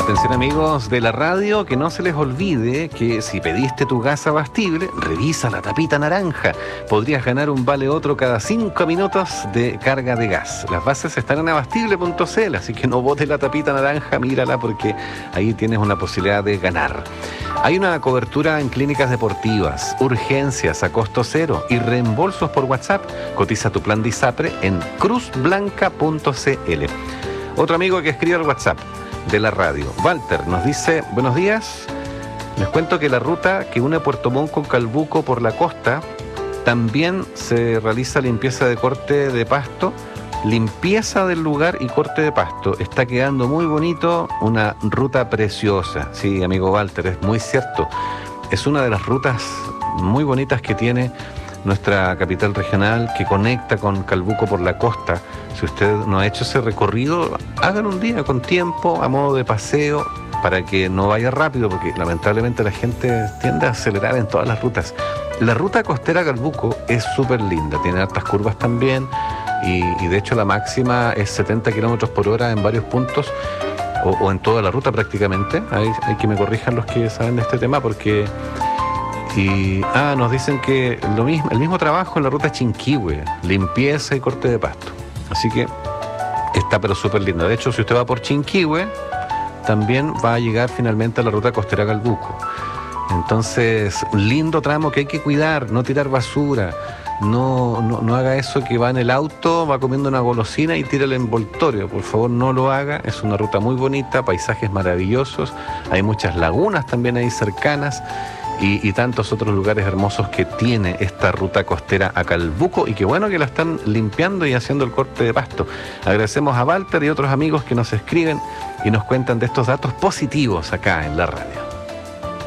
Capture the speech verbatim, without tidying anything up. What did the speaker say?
Atención amigos de la radio, que no se les olvide que si pediste tu gas abastible, revisa la tapita naranja. Podrías ganar un vale otro cada cinco minutos de carga de gas. Las bases están en abastible punto c l, así que no botes la tapita naranja, mírala porque ahí tienes una posibilidad de ganar. Hay una cobertura en clínicas deportivas, urgencias a costo cero y reembolsos por WhatsApp. Cotiza tu plan de ISAPRE en cruz blanca punto c l. Otro amigo que escribe al WhatsApp de la radio, Walter, nos dice: buenos días, les cuento que la ruta que une Puerto Montt con Calbuco por la costa también se realiza limpieza de corte de pasto, limpieza del lugar y corte de pasto. Está quedando muy bonito, una ruta preciosa. Sí, amigo Walter, es muy cierto. Es una de las rutas muy bonitas que tiene nuestra capital regional, que conecta con Calbuco por la costa. Si usted no ha hecho ese recorrido, hágalo un día con tiempo, a modo de paseo, para que no vaya rápido, porque lamentablemente la gente tiende a acelerar en todas las rutas. La ruta costera Calbuco es súper linda, tiene hartas curvas también, y, y de hecho la máxima es setenta kilómetros por hora en varios puntos, o, o en toda la ruta prácticamente. Hay, hay que me corrijan los que saben de este tema, porque... Y, ah, nos dicen que lo mismo, el mismo trabajo en la ruta Chinquihue, limpieza y corte de pasto. Así que está pero súper linda. De hecho, si usted va por Chinquihue, también va a llegar finalmente a la ruta costera Calbuco. Entonces, un lindo tramo que hay que cuidar, no tirar basura. No, no, no haga eso que va en el auto, va comiendo una golosina y tira el envoltorio. Por favor, no lo haga. Es una ruta muy bonita, paisajes maravillosos. Hay muchas lagunas también ahí cercanas. Y, y tantos otros lugares hermosos que tiene esta ruta costera a Calbuco, y qué bueno que la están limpiando y haciendo el corte de pasto. Agradecemos a Walter y otros amigos que nos escriben y nos cuentan de estos datos positivos acá en la radio.